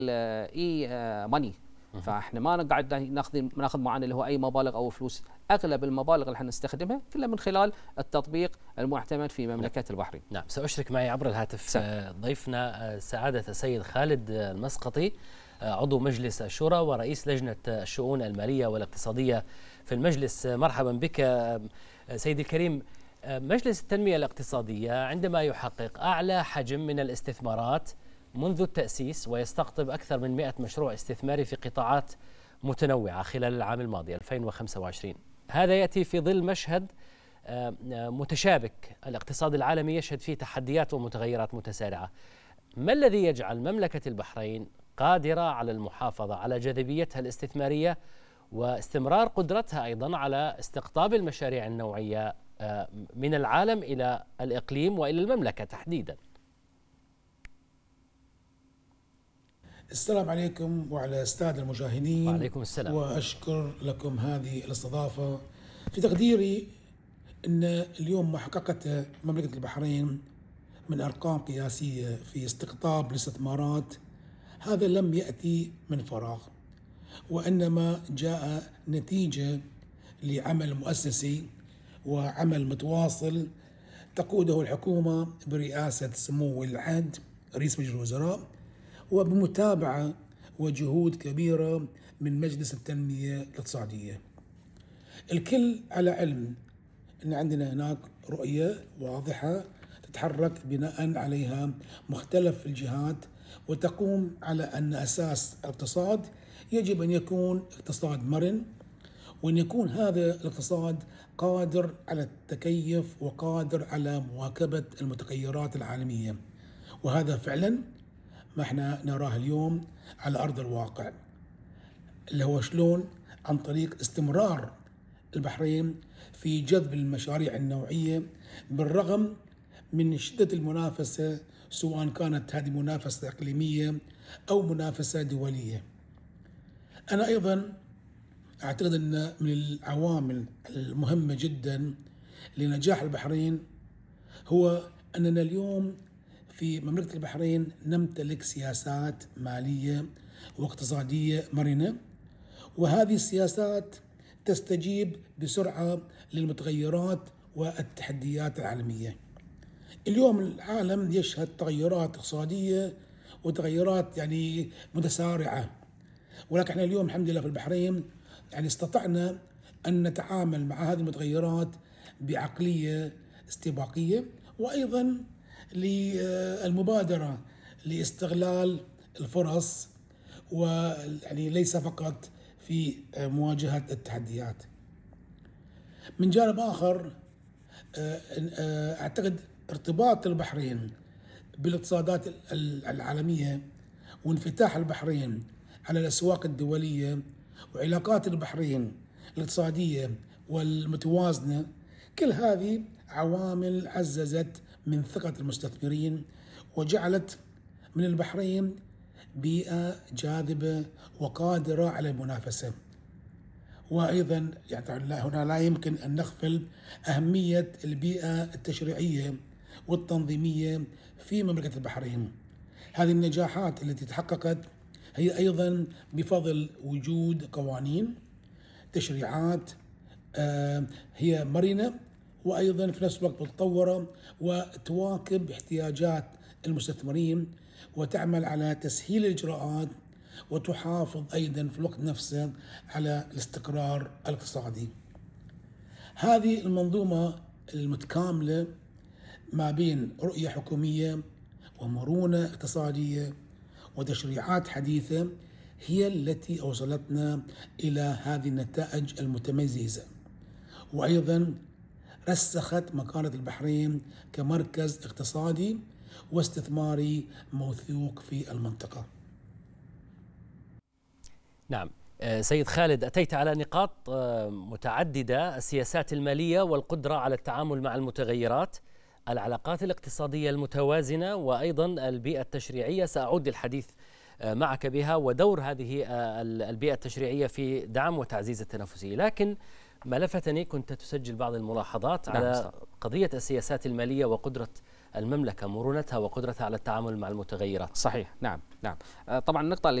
الاي ماني. فاحنا ما قاعد ناخذ معنا اللي هو اي مبالغ او فلوس، اغلب المبالغ اللي احنا نستخدمها كلها من خلال التطبيق المعتمد في مملكه البحرين. نعم، سأشرك معي عبر الهاتف ضيفنا سعادة السيد خالد المسقطي، عضو مجلس الشورى ورئيس لجنة الشؤون المالية والاقتصادية في المجلس. مرحبا بك سيدي الكريم. مجلس التنمية الاقتصادية عندما يحقق أعلى حجم من الاستثمارات منذ التأسيس ويستقطب أكثر من 100 مشروع استثماري في قطاعات متنوعة خلال العام الماضي 2025، هذا يأتي في ظل مشهد متشابك الاقتصاد العالمي يشهد فيه تحديات ومتغيرات متسارعة. ما الذي يجعل مملكة البحرين قادرة على المحافظة على جاذبيتها الاستثمارية واستمرار قدرتها أيضا على استقطاب المشاريع النوعية من العالم إلى الإقليم وإلى المملكة تحديدا؟ السلام عليكم وعلى السادة المشاهدين. وعليكم السلام. وأشكر لكم هذه الاستضافة. في تقديري أن اليوم ما حققته مملكة البحرين من أرقام قياسية في استقطاب الاستثمارات هذا لم يأتي من فراغ، وإنما جاء نتيجة لعمل مؤسسي وعمل متواصل تقوده الحكومة برئاسة سمو ولي العهد رئيس مجلس الوزراء، وبمتابعة وجهود كبيرة من مجلس التنمية الاقتصادية. الكل على علم أن عندنا هناك رؤية واضحة تتحرك بناء عليها مختلف الجهات، وتقوم على أن أساس الاقتصاد يجب أن يكون اقتصاد مرن، وأن يكون هذا الاقتصاد قادر على التكيف وقادر على مواكبة المتغيرات العالمية، وهذا فعلا ما احنا نراه اليوم على أرض الواقع، اللي هو شلون عن طريق استمرار البحرين في جذب المشاريع النوعية بالرغم من شدة المنافسة، سواء كانت هذه منافسة إقليمية أو منافسة دولية. أنا أيضا أعتقد أن من العوامل المهمة جدا لنجاح البحرين هو أننا اليوم في مملكة البحرين نمتلك سياسات مالية واقتصادية مرنة، وهذه السياسات تستجيب بسرعة للمتغيرات والتحديات العالمية. اليوم العالم يشهد تغيرات اقتصادية وتغيرات متسارعة، ولكن احنا اليوم الحمد لله في البحرين استطعنا أن نتعامل مع هذه المتغيرات بعقلية استباقية، وأيضا للمبادرة لاستغلال الفرص، وليس فقط في مواجهة التحديات. من جانب آخر أعتقد ارتباط البحرين بالاقتصادات العالمية وانفتاح البحرين على الأسواق الدولية وعلاقات البحرين الاقتصادية والمتوازنة، كل هذه عوامل عززت من ثقة المستثمرين وجعلت من البحرين بيئة جاذبة وقادرة على المنافسة. وأيضا هنا لا يمكن أن نغفل أهمية البيئة التشريعية والتنظيمية في مملكة البحرين. هذه النجاحات التي تحققت هي أيضا بفضل وجود قوانين تشريعات هي مرنة، وأيضا في نفس الوقت متطورة وتواكب احتياجات المستثمرين وتعمل على تسهيل الإجراءات، وتحافظ أيضا في الوقت نفسه على الاستقرار الاقتصادي. هذه المنظومة المتكاملة ما بين رؤية حكومية ومرونة اقتصادية وتشريعات حديثة هي التي أوصلتنا إلى هذه النتائج المتميزة، وأيضا رسخت مكانة البحرين كمركز اقتصادي واستثماري موثوق في المنطقة. نعم سيد خالد، أتيت على نقاط متعددة: السياسات المالية والقدرة على التعامل مع المتغيرات، العلاقات الاقتصادية المتوازنة، وأيضا البيئة التشريعية. سأعود للحديث معك بها ودور هذه البيئة التشريعية في دعم وتعزيز التنافسية، لكن ما لفتني كنت تسجل بعض الملاحظات على قضية السياسات المالية وقدرة المملكة مرونتها وقدرتها على التعامل مع المتغيرات. صحيح، نعم. طبعا النقطة